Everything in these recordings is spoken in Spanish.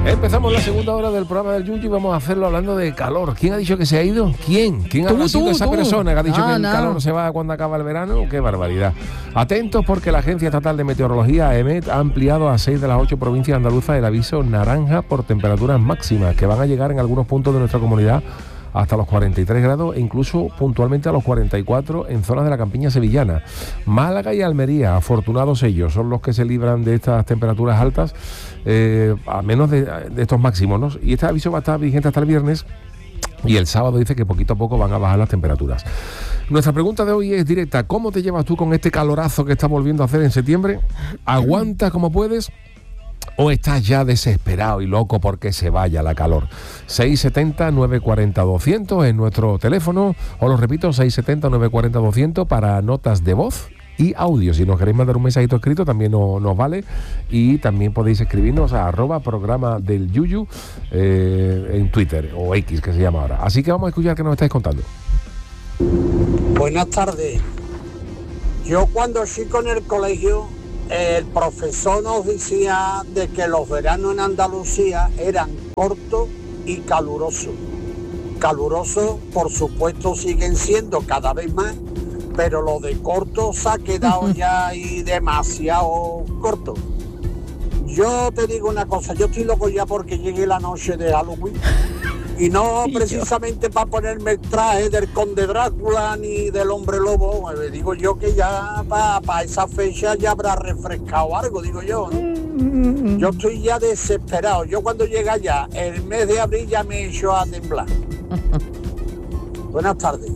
Empezamos la segunda hora del programa del Yuyu y vamos a hacerlo hablando de calor. ¿Quién ha dicho que se ha ido? ¿Quién habrá sido esa persona que ha dicho que el calor se va cuando acaba el verano? ¡Qué barbaridad! Atentos porque la Agencia Estatal de Meteorología, AEMET, ha ampliado a 6 de las 8 provincias andaluzas el aviso naranja por temperaturas máximas que van a llegar en algunos puntos de nuestra comunidad hasta los 43 grados e incluso puntualmente a los 44 en zonas de la campiña sevillana. Málaga y Almería, afortunados ellos, son los que se libran de estas temperaturas altas, a menos de estos máximos, ¿no? Y este aviso va a estar vigente hasta el viernes. Y el sábado dice que poquito a poco van a bajar las temperaturas. Nuestra pregunta de hoy es directa. ¿Cómo te llevas tú con este calorazo que está volviendo a hacer en septiembre? ¿Aguantas como puedes? ¿O estás ya desesperado y loco porque se vaya la calor? 670-940-200 es nuestro teléfono. Os lo repito, 670-940-200 para notas de voz y audio. Si nos queréis mandar un mensajito escrito también nos vale. Y también podéis escribirnos a @programa del Yuyu en Twitter o X, que se llama ahora. Así que vamos a escuchar qué nos estáis contando. Buenas tardes. Yo cuando chico en el colegio, el profesor nos decía de que los veranos en Andalucía eran cortos y calurosos. Calurosos, por supuesto, siguen siendo cada vez más, pero lo de corto se ha quedado ya ahí demasiado corto. Yo te digo una cosa, yo estoy loco ya porque llegue la noche de Halloween. Y no precisamente para ponerme el traje del Conde Drácula ni del Hombre Lobo. Digo yo que ya para esa fecha ya habrá refrescado algo, digo yo, ¿no? Yo estoy ya desesperado. Yo cuando llega ya el mes de abril ya me he hecho a temblar. Buenas tardes.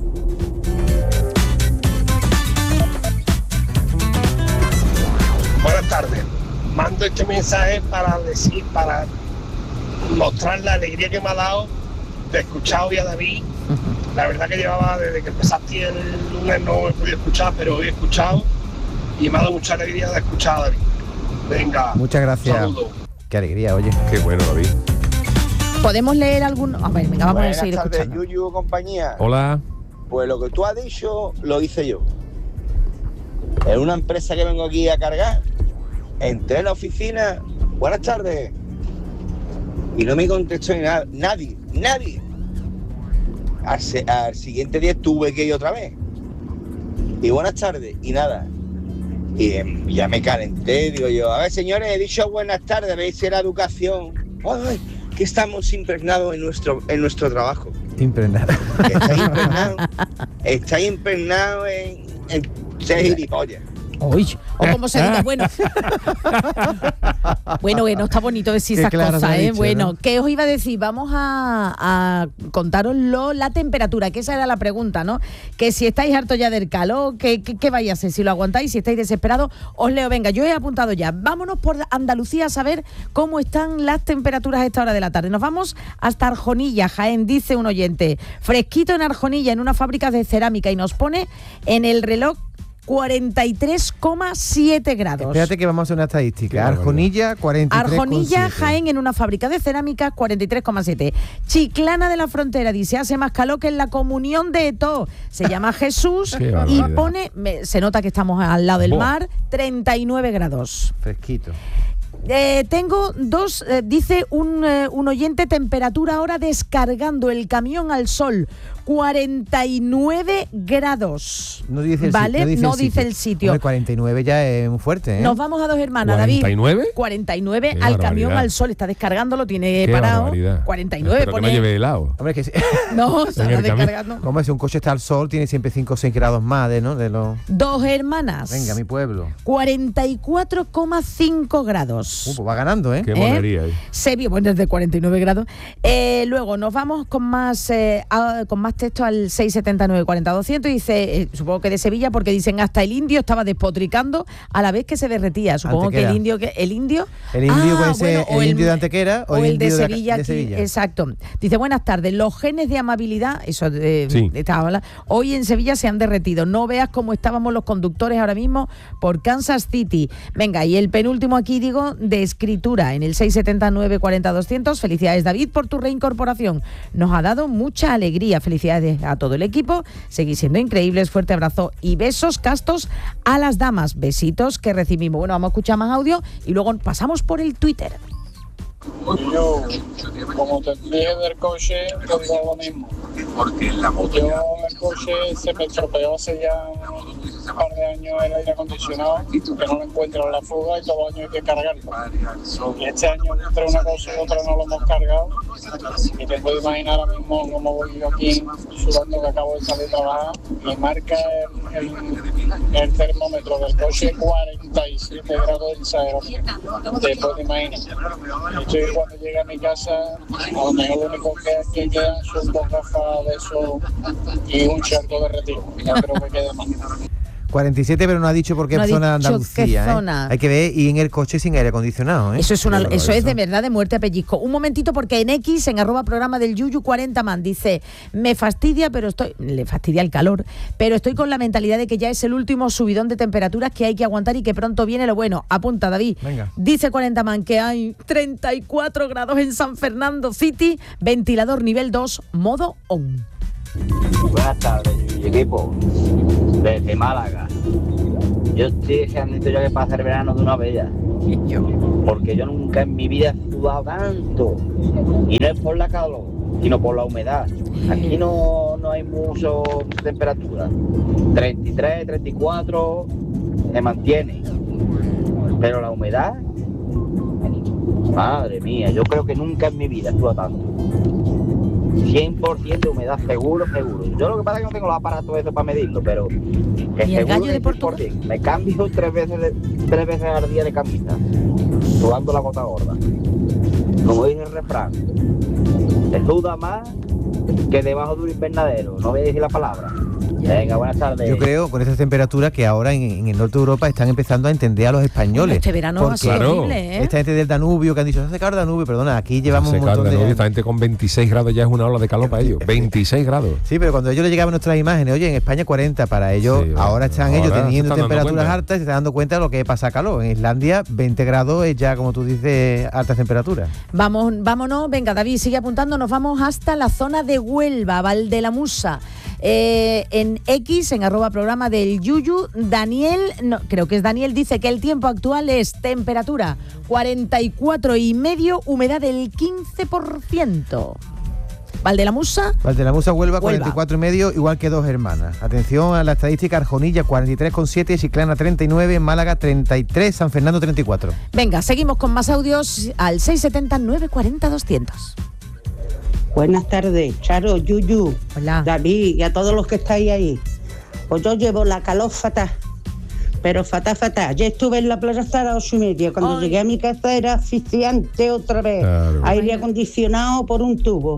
Buenas tardes. Mando este mensaje para mostrar la alegría que me ha dado de escuchar hoy a David. La verdad que llevaba desde que empezaste el lunes no he podido escuchar, pero hoy he escuchado y me ha dado mucha alegría de escuchar a David. Venga, muchas gracias. Saludos. Qué alegría, oye. Qué bueno, David. ¿Podemos leer algún...? A ver, venga, vamos a seguir escuchando. escuchando. Buenas tardes, Yuyu, compañía. Hola. Pues lo que tú has dicho lo hice yo. En una empresa que vengo aquí a cargar, entré en la oficina, buenas tardes, y no me contestó ni nada, nadie. Al siguiente día tuve que ir otra vez. Y buenas tardes, y nada. Y ya me calenté, digo yo, a ver señores, he dicho buenas tardes, veis la educación. Ay, que estamos impregnados en nuestro trabajo. Impregnado. Estáis impregnados en ser gilipollas. Uy, o como se diga, bueno. Bueno, que no está bonito decir esas claro cosas, dicho, Bueno, ¿no? ¿qué os iba a decir? Vamos a contároslo la temperatura, que esa era la pregunta, ¿no? Que si estáis hartos ya del calor, ¿qué vais a hacer? Si lo aguantáis, si estáis desesperados, os leo. Venga, yo he apuntado ya. Vámonos por Andalucía a saber cómo están las temperaturas a esta hora de la tarde. Nos vamos hasta Arjonilla, Jaén, dice un oyente. Fresquito en Arjonilla, en una fábrica de cerámica, y nos pone en el reloj 43,7 grados. Espérate que vamos a hacer una estadística. Arjonilla, 43,7. Arjonilla, Jaén, en una fábrica de cerámica, 43,7. Chiclana de la Frontera, dice, hace más calor que en la comunión de Eto. Se llama Jesús y pone, se nota que estamos al lado del mar, 39 grados. Fresquito. Tengo dos, dice un oyente, temperatura ahora descargando el camión al sol, 49 grados. No dice el ¿vale? No dice el sitio. Hombre, 49 ya es muy fuerte, ¿eh? Nos vamos a Dos Hermanas, David. ¿49? 49 al camión al sol. Está descargando, lo tiene parado. 49. Espero pone... que no lleve helado. Hombre, que sí. No, se está descargando. Como si un coche está al sol, tiene siempre 5 o 6 grados más de los... Dos Hermanas. Venga, mi pueblo. 44,5 grados. Pues va ganando, ¿eh? Qué monería. Sevilla, bueno, desde 49 grados. Luego nos vamos con más texto al 679-40-200. Dice, supongo que de Sevilla, porque dicen hasta el indio estaba despotricando a la vez que se derretía. Supongo Antequera. que el indio... ¿El indio puede ser el indio de Antequera o el el de indio Sevilla. de Sevilla. Exacto. Dice, buenas tardes. Los genes de amabilidad, eso Sí. estaba hablando, hoy en Sevilla se han derretido. No veas cómo estábamos los conductores ahora mismo por Kansas City. Venga, y el penúltimo aquí, digo, de escritura, en el 679-40-200. Felicidades, David, por tu reincorporación. Nos ha dado mucha alegría. Felicidades a todo el equipo. Seguís siendo increíbles. Fuerte abrazo y besos castos a las damas. Besitos que recibimos. Bueno, vamos a escuchar más audio y luego pasamos por el Twitter. Yo, como te dije del coche, te digo lo mismo. Yo el coche se me estropeó hace ya un par de años el aire acondicionado, que no lo encuentro en la fuga y todos los años hay que cargarlo. Y este año entre una cosa y otra no lo hemos cargado. Y te puedo imaginar ahora mismo cómo voy yo aquí sudando que acabo de salir a trabajar. Me marca el termómetro del coche 47 grados de exageración. Te puedo imaginar. Estoy cuando llegue a mi casa, a lo mejor lo único que queda son 2 gafas de eso y un charco de retiro. No creo que quede más. 47, pero no ha dicho por qué zona de Andalucía. Zona. Hay que ver, y en el coche sin aire acondicionado. Eso es de verdad de muerte a pellizco. Un momentito, porque en X, en @programa del Yuyu 40 man, dice, me fastidia, le fastidia el calor, pero estoy con la mentalidad de que ya es el último subidón de temperaturas que hay que aguantar y que pronto viene lo bueno. Apunta, David. Venga. Dice 40 man que hay 34 grados en San Fernando City, ventilador nivel 2, modo on. Buenas tardes, equipo. Desde Málaga. Yo estoy deseando ya que pase el verano de una vez ya. Porque yo nunca en mi vida he sudado tanto. Y no es por la calor, sino por la humedad. Aquí no hay mucha temperatura. 33, 34 se mantiene. Pero la humedad, madre mía, yo creo que nunca en mi vida he sudado tanto. 100% de humedad, seguro. Yo lo que pasa es que no tengo los aparatos esos para medirlo, pero que ¿Y el gallo de 100%. Me cambio tres veces al día de camisa, sudando la gota gorda. Como dice el refrán, se suda más que debajo de un invernadero. No voy a decir la palabra. Venga, buenas tardes. Yo creo, con esta temperatura, que ahora en el norte de Europa están empezando a entender a los españoles. Este verano ha sido horrible, ¿eh? Esta gente del Danubio que han dicho, se ha secado el Danubio, perdona, aquí llevamos un montón de... Esta gente con 26 grados ya es una ola de calor para ellos. 26 grados. Sí, pero cuando a ellos les llegaban nuestras imágenes, oye, en España 40, para ellos, sí, ahora están ellos teniendo temperaturas altas y se están dando cuenta de lo que pasa calor. En Islandia, 20 grados es ya, como tú dices, altas temperaturas. Vámonos, venga, David, sigue apuntando, nos vamos hasta la zona de Huelva, Valdelamusa. En X, en @programa del Yuyu, Daniel, creo que es Daniel, dice que el tiempo actual es temperatura 44,5, humedad del 15%. Valdelamusa, Huelva 44,5, igual que Dos Hermanas. Atención a la estadística: Arjonilla 43,7, Chiclana 39, Málaga 33, San Fernando 34. Venga, seguimos con más audios al 670 940 200. Buenas tardes, Charo, Yuyu, hola, David y a todos los que estáis ahí. Pues yo llevo la calor fatal, pero fatal. Ya estuve en la playa hasta las 8:30. Cuando llegué a mi casa era asfixiante otra vez. Claro. Aire acondicionado por un tubo.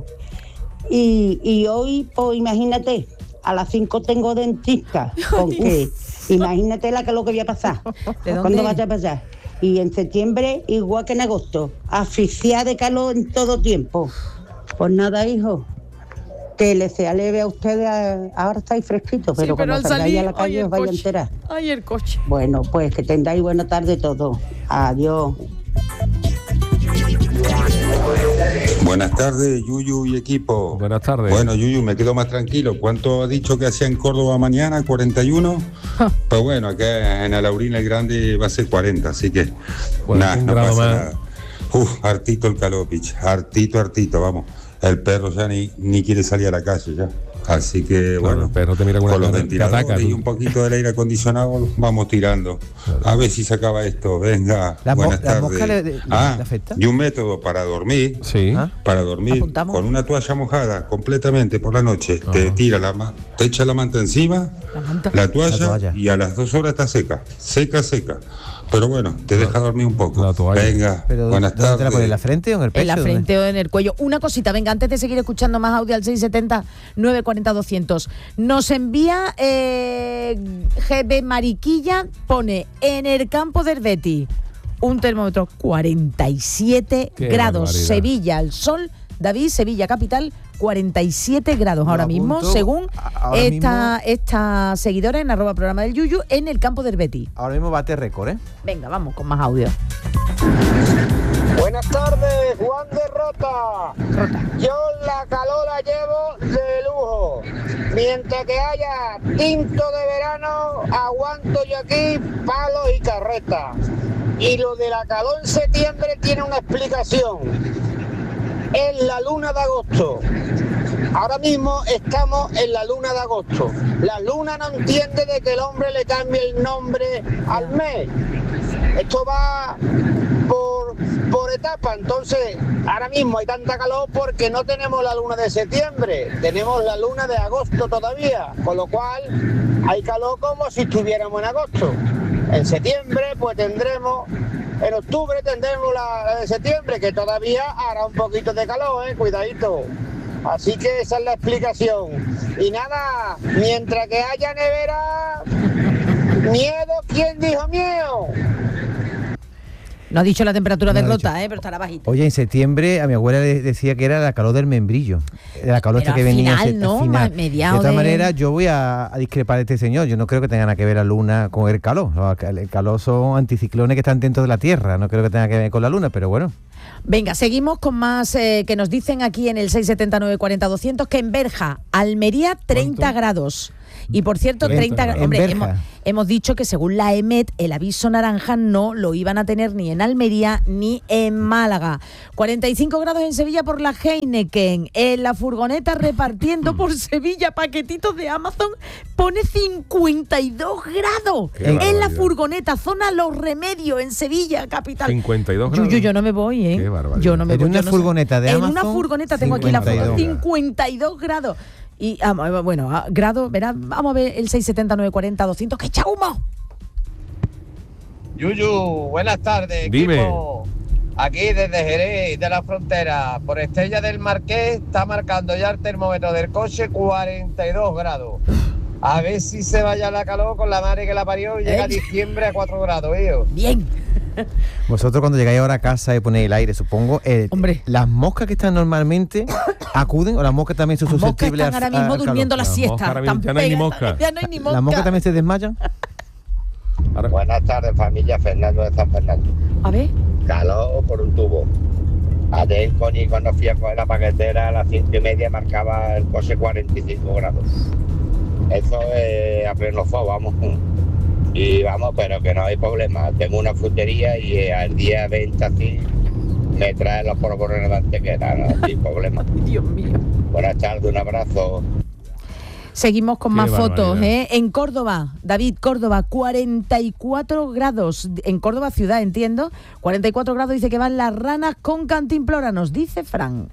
Y hoy, pues imagínate, a las 5 tengo dentista. Porque imagínate la calor que voy a pasar. ¿Cuándo vaya a pasar? Y en septiembre, igual que en agosto, asfixiada de calor en todo tiempo. Pues nada, hijo, que le sea leve a ustedes. Ahora estáis fresquitos, pero sí, cuando salgáis a la calle os vais a enterar. Ay, el coche. Bueno, pues que tengáis buena tarde todos. Adiós. Buenas tardes, Yuyu y equipo. Buenas tardes. Bueno, Yuyu, me quedo más tranquilo. ¿Cuánto ha dicho que hacía en Córdoba mañana? ¿41? Pues bueno, acá en Alaurina el Grande va a ser 40, así que nada, no pasa nada. Hartito el calor, pich. Hartito, vamos. El perro ya ni quiere salir a la calle ya. Así que, bueno, el perro te mira con los ventiladores y un poquito del aire acondicionado vamos tirando. A ver si se acaba esto. Venga, buenas tardes. ¿Le afecta? Y un método para dormir. Sí. Para dormir. ¿Apuntamos? Con una toalla mojada completamente por la noche. Te tira te echa la manta encima, la toalla, y a las 2 horas está seca. Seca. Pero bueno, te deja dormir un poco. Venga, buenas tardes. ¿Dónde te la pones, en la frente o en el pecho? En la frente o en el cuello. Una cosita, venga, antes de seguir escuchando más audio al 670 940 200. Nos envía GB Mariquilla, pone en el campo del Betis un termómetro 47 grados. Barbaridad. Sevilla, el sol, David, Sevilla capital, 47 grados ahora mismo, según esta seguidora en @programa del Yuyu, en el campo del Betis. Ahora mismo bate récord, ¿eh? Venga, vamos con más audio. Buenas tardes, Juan de Rota. Yo la calor la llevo de lujo. mientras que haya tinto de verano, aguanto yo aquí palos y carretas. Y lo de la calor en septiembre tiene una explicación. Es la luna de agosto. Ahora mismo estamos en la luna de agosto. La luna no entiende de que el hombre le cambie el nombre al mes. Esto va por etapa. Entonces, ahora mismo hay tanta calor porque no tenemos la luna de septiembre. Tenemos la luna de agosto todavía. Con lo cual, hay calor como si estuviéramos en agosto. En septiembre, pues tendremos... En octubre tendremos la de septiembre, que todavía hará un poquito de calor, cuidadito. Así que esa es la explicación. Y nada, mientras que haya nevera, miedo, ¿quién dijo miedo? No ha dicho la temperatura de Rota, pero estará bajita. Oye, en septiembre a mi abuela le decía que era la calor del membrillo. La calor que venía final, ¿no? Final. De otra manera, yo voy a discrepar de este señor. Yo no creo que tenga nada que ver la luna con el calor. El calor son anticiclones que están dentro de la Tierra. No creo que tenga que ver con la luna, pero bueno. Venga, seguimos con más que nos dicen aquí en el 679 40 200 que en Berja, Almería, 30 ¿Cuánto? grados. Y por cierto, 30 grados. Hombre, hemos dicho que según la EMET, el aviso naranja no lo iban a tener ni en Almería ni en Málaga. 45 grados en Sevilla por la Heineken. En la furgoneta repartiendo por Sevilla paquetitos de Amazon pone 52 grados. En la furgoneta, zona Los Remedios, en Sevilla, capital. 52 grados. Yo no me voy, ¿eh? Qué barbaridad. Yo no me voy. En una furgoneta de Amazon. En una furgoneta tengo aquí la foto. 52 grados. Y bueno, grado, verás, vamos a ver el 679 40 200 que echa humo. Yuyu, buenas tardes. Dime. Equipo. Aquí desde Jerez de la Frontera, por Estella del Marqués, está marcando ya el termómetro del coche 42 grados. A ver si se vaya la calor con la madre que la parió y llega diciembre a 4 grados, hijo. Bien. Vosotros cuando llegáis ahora a casa y ponéis el aire, supongo, Hombre, las moscas que están normalmente acuden o las moscas también son susceptibles a ahora mismo durmiendo la siesta. Ya no hay ni mosca. Ya no hay ni mosca. ¿Las moscas también se desmayan? Buenas tardes, familia. Fernando de San Fernando. A ver. Calor por un tubo. Ayer, coño, cuando fui a coger la paquetera a las 5:30 marcaba el coche 45 grados. Eso es a pleno fuego, vamos. Y vamos, pero que no hay problema. Tengo una frutería y al día 20 así me traen los porbones de antequera, no hay problema. Dios mío. Buenas tardes, un abrazo. Seguimos con más fotos, ¿eh? En Córdoba, David, Córdoba, 44 grados. En Córdoba ciudad, entiendo. 44 grados, dice que van las ranas con cantimplora, nos dice Fran.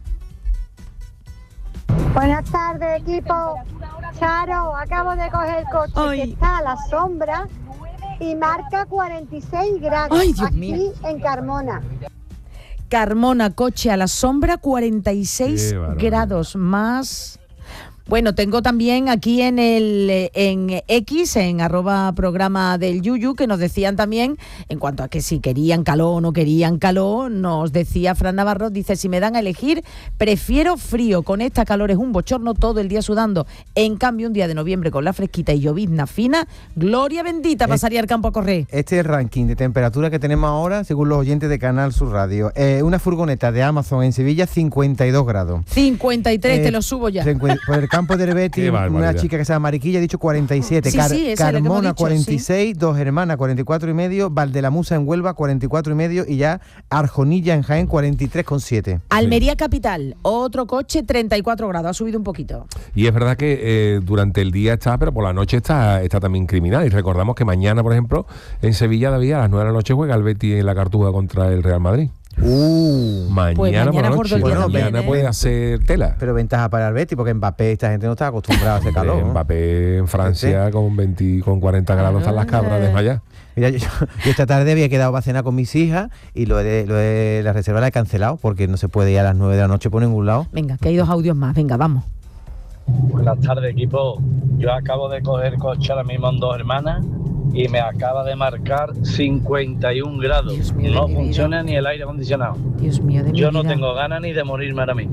Buenas tardes, equipo. Charo, acabo de coger el coche que está a la sombra y marca 46 grados. Ay, Dios aquí mío. En Carmona. Carmona, coche a la sombra, 46 grados más. Bueno, tengo también aquí en X, en @programa del Yuyu, que nos decían también, en cuanto a que si querían calor o no querían calor, nos decía Fran Navarro, dice, si me dan a elegir, prefiero frío, con esta calor es un bochorno todo el día sudando, en cambio un día de noviembre con la fresquita y llovizna fina, gloria bendita, pasaría al campo a correr. Este es el ranking de temperatura que tenemos ahora, según los oyentes de Canal Sur Radio. Una furgoneta de Amazon en Sevilla, 52 grados. 53, te lo subo ya. Por el campo de Herbeti, una chica que se llama Mariquilla ha dicho 47, Carmona 46, Dos Hermanas 44,5, Valdelamusa en Huelva 44,5 y ya Arjonilla en Jaén 43,7. Almería capital, otro coche 34 grados, ha subido un poquito. Y es verdad que durante el día está, pero por la noche está también criminal. Y recordamos que mañana, por ejemplo, en Sevilla todavía a las 9 de la noche juega el Betis en la Cartuja contra el Real Madrid. Mañana por la noche. Mañana puede hacer tela. Pero ventaja para el Betis, porque Mbappé, esta gente no está acostumbrada a ese calor, ¿no? Mbappé en Francia con 40 grados están las cabras desmayadas. Mira, yo esta tarde había quedado para cenar con mis hijas y la reserva la he cancelado porque no se puede ir a las 9 de la noche por ningún lado. Venga, que hay 2 audios más, venga, vamos. Buenas tardes, equipo. Yo acabo de coger coche ahora mismo en Dos Hermanas y me acaba de marcar 51 grados. No funciona ni el aire acondicionado. Dios mío, de mi Yo no vida. tengo ganas ni de morirme ahora mismo.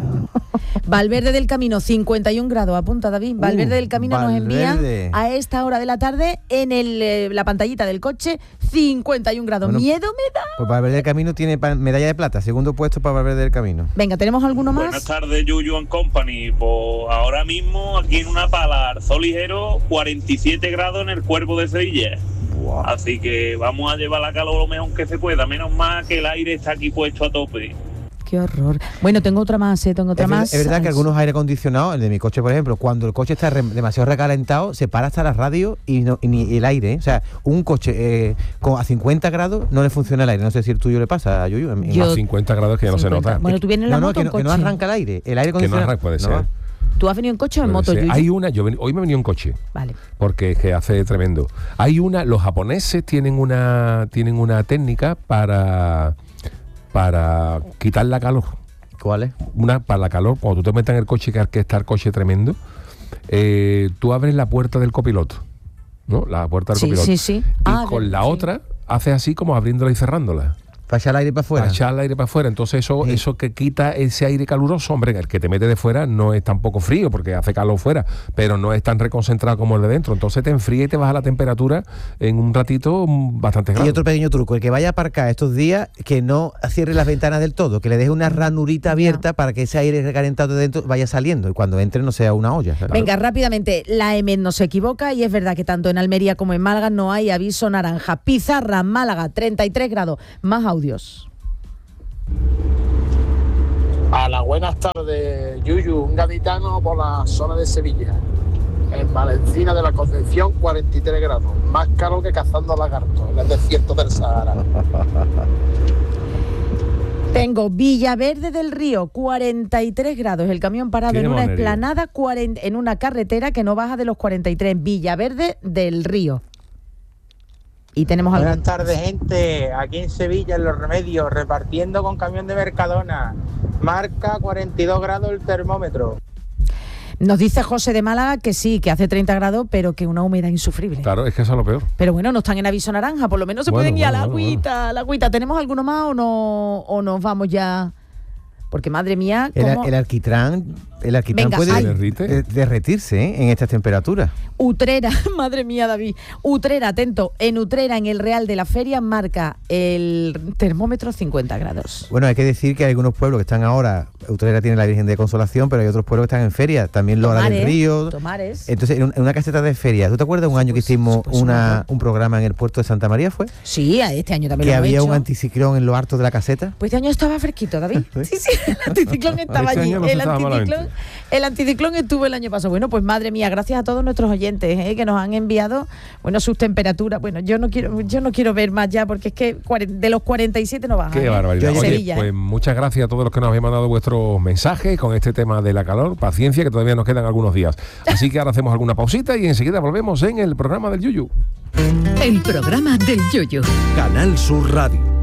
Valverde del Camino, 51 grados, apunta David. Valverde del Camino nos envía a esta hora de la tarde en la pantallita del coche 51 grados. Bueno, miedo me da. Pues Valverde del Camino tiene medalla de plata, segundo puesto para Valverde del Camino. Venga, ¿tenemos alguno más? Buenas tardes, Yuyu and Company. Pues ahora mismo aquí en una pala, sol ligero, 47 grados en el Cuervo de Sevilla. Wow. Así que vamos a llevar la calor lo mejor que se pueda, menos mal que el aire está aquí puesto a tope. Qué horror. Bueno, tengo otra más, Es verdad que algunos aire acondicionados, el de mi coche, por ejemplo, cuando el coche está demasiado recalentado, se para hasta la radio y ni el aire. O sea, un coche a 50 grados no le funciona el aire. No sé si el tuyo le pasa a Yuyu. A 50 grados que ya no se nota. Bueno, tú vienes en la moto que no arranca el aire. El aire acondicionado. Que no arranca, puede ser. ¿Tú has venido en coche o en moto, Yuyu? Hay una, hoy me he venido en coche. Vale. Porque es que hace tremendo. Hay una, los japoneses tienen una técnica para quitar la calor. ¿Cuál es? Una para la calor, cuando tú te metas en el coche, que está el coche tremendo, tú abres la puerta del copiloto, ¿no? La puerta del copiloto. Sí. Y con la otra haces así como abriéndola y cerrándola. Para echar el aire para afuera. Para echar el aire para afuera. Entonces eso que quita ese aire caluroso, hombre, el que te mete de fuera no es tampoco frío porque hace calor fuera, pero no es tan reconcentrado como el de dentro. Entonces te enfría y te baja la temperatura en un ratito bastante grande. Y otro pequeño truco, el que vaya a aparcar estos días, que no cierre las ventanas del todo, que le deje una ranurita abierta para que ese aire recalentado de dentro vaya saliendo y cuando entre no sea una olla. Claro. Venga, rápidamente, la EMET no se equivoca y es verdad que tanto en Almería como en Málaga no hay aviso naranja. Pizarra, Málaga, 33 grados. Más audios. A las buenas tardes, Yuyu, un gaditano por la zona de Sevilla. En Valencina de la Concepción, 43 grados. Más caro que cazando lagartos en el desierto del Sahara. Tengo Villaverde del Río, 43 grados. El camión parado en una explanada, en una carretera que no baja de los 43. Villaverde del Río. Y tenemos Buenas tardes, gente. Aquí en Sevilla, en Los Remedios, repartiendo con camión de Mercadona. Marca 42 grados el termómetro. Nos dice José de Málaga que sí, que hace 30 grados, pero que una humedad insufrible. Claro, es que eso es lo peor. Pero bueno, no están en aviso naranja, por lo menos se pueden ir a la agüita, la agüita. ¿Tenemos alguno más o nos vamos ya? Porque madre mía, ¿cómo? El alquitrán puede derretirse en estas temperaturas. Utrera, madre mía, David. Utrera, atento, en Utrera, en el Real de la Feria, marca el termómetro 50 grados. Bueno, hay que decir que hay algunos pueblos que están ahora, Utrera tiene la Virgen de Consolación, pero hay otros pueblos que están en feria, también Lora del Río. Tomares. Entonces, en una caseta de feria, ¿tú te acuerdas un año que hicimos un programa en el puerto de Santa María, fue? Sí, este año también que lo había hecho. Un anticiclón en lo alto de la caseta. Pues este año estaba fresquito, David. Sí, el anticiclón estaba allí. El anticiclón estuvo el año pasado. Bueno, pues madre mía, gracias a todos nuestros oyentes que nos han enviado, bueno, sus temperaturas. Bueno, yo no quiero ver más ya, porque es que de los 47 no bajan. Qué barbaridad. Oye, pues muchas gracias a todos los que nos habéis mandado vuestros mensajes con este tema de la calor. Paciencia, que todavía nos quedan algunos días. Así que ahora hacemos alguna pausita y enseguida volvemos en el programa del Yuyu. El programa del Yuyu. Canal Sur Radio.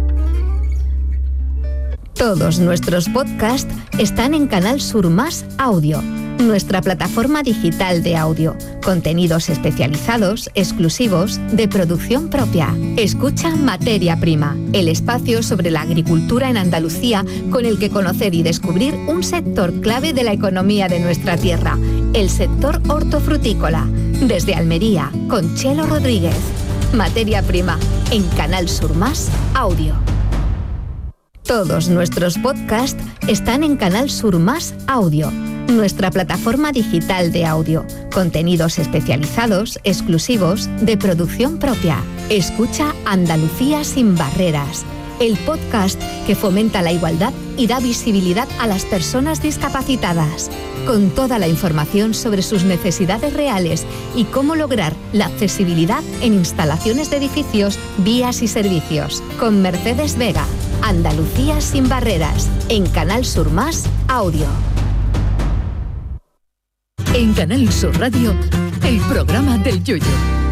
Todos nuestros podcasts están en Canal Sur Más Audio, nuestra plataforma digital de audio. Contenidos especializados, exclusivos, de producción propia. Escucha Materia Prima, el espacio sobre la agricultura en Andalucía, con el que conocer y descubrir un sector clave de la economía de nuestra tierra, el sector hortofrutícola. Desde Almería, con Chelo Rodríguez. Materia Prima, en Canal Sur Más Audio. Todos nuestros podcasts están en Canal Sur Más Audio, nuestra plataforma digital de audio. Contenidos especializados, exclusivos, de producción propia. Escucha Andalucía sin barreras, el podcast que fomenta la igualdad y da visibilidad a las personas discapacitadas, con toda la información sobre sus necesidades reales y cómo lograr la accesibilidad en instalaciones de edificios, vías y servicios. Con Mercedes Vega, Andalucía sin barreras, en Canal Sur Más Audio. En Canal Sur Radio, el programa del Yuyu.